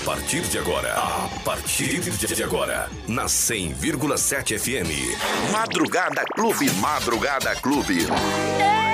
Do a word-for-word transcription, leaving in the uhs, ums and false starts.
partir de agora, a partir de agora, na cem vírgula sete F M. Madrugada Clube, Madrugada Clube.